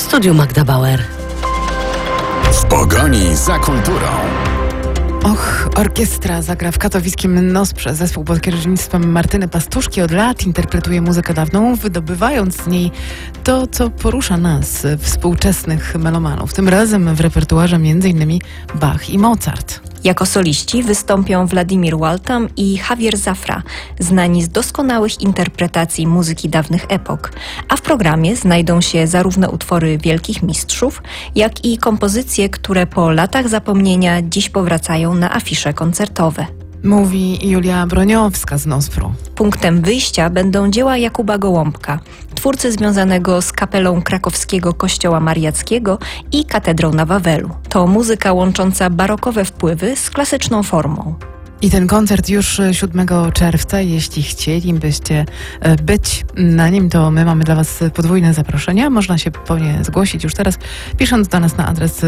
studiu Magda Bauer. W pogoni za kulturą. Och, orkiestra zagra w katowickim Nosprze. Zespół pod kierownictwem Martyny Pastuszki od lat interpretuje muzykę dawną, wydobywając z niej to, co porusza nas, współczesnych melomanów. Tym razem w repertuarze m.in. Bach i Mozart. Jako soliści wystąpią Władimir Waltam i Javier Zafra, znani z doskonałych interpretacji muzyki dawnych epok. A w programie znajdą się zarówno utwory wielkich mistrzów, jak i kompozycje, które po latach zapomnienia dziś powracają na afisze koncertowe. Mówi Julia Broniowska z Nospru. Punktem wyjścia będą dzieła Jakuba Gołąbka, twórcy związanego z kapelą krakowskiego kościoła mariackiego i katedrą na Wawelu. To muzyka łącząca barokowe wpływy z klasyczną formą. I ten koncert już 7 czerwca. Jeśli chcielibyście być na nim, to my mamy dla Was podwójne zaproszenia. Można się po nie zgłosić już teraz, pisząc do nas na adres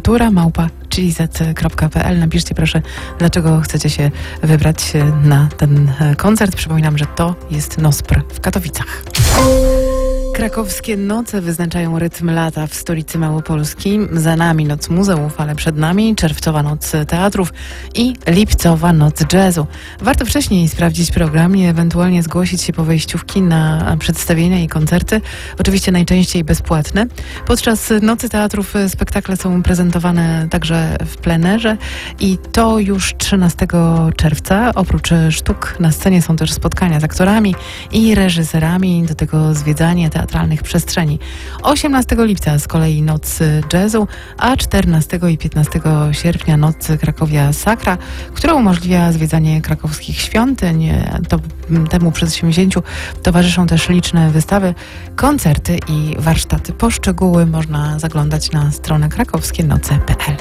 kultura@gz.pl. Napiszcie proszę, dlaczego chcecie się wybrać na ten koncert. Przypominam, że to jest Nospr w Katowicach. Krakowskie noce wyznaczają rytm lata w stolicy Małopolski. Za nami noc muzeów, ale przed nami czerwcowa noc teatrów i lipcowa noc jazzu. Warto wcześniej sprawdzić program i ewentualnie zgłosić się po wejściówki na przedstawienia i koncerty. Oczywiście najczęściej bezpłatne. Podczas nocy teatrów spektakle są prezentowane także w plenerze i to już 13 czerwca. Oprócz sztuk na scenie są też spotkania z aktorami i reżyserami, do tego zwiedzanie teatralnych przestrzeni. 18 lipca z kolei noc jazzu, a 14 i 15 sierpnia noc Krakowia Sakra, która umożliwia zwiedzanie krakowskich świątyń. Temu przedsięwzięciu towarzyszą też liczne wystawy, koncerty i warsztaty. Po szczegóły można zaglądać na stronę krakowskienoce.pl.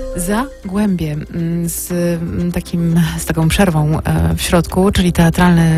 Zagłębie z taką przerwą w środku, czyli teatralny